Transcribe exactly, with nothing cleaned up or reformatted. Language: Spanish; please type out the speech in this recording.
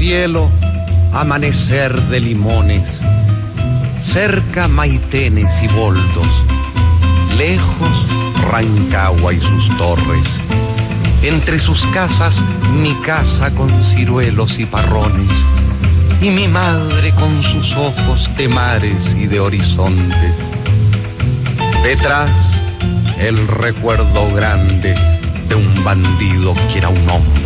cielo, amanecer de limones, cerca Maitenes y Boldos, lejos Rancagua y sus torres, entre sus casas mi casa con ciruelos y parrones, y mi madre con sus ojos de mares y de horizontes. Detrás el recuerdo grande de un bandido que era un hombre.